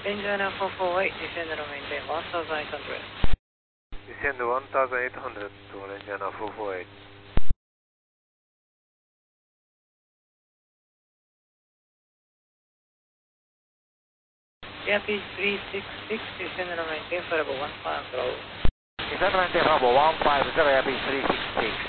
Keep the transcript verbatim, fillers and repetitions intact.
Indiana four four eight, descend and maintain one thousand eight hundred. Descend one thousand eight hundred to Indiana four four eight. Yapi three six six, descend and maintain for about one five zero. Descend and maintain for about one five zero, Yapi three six six.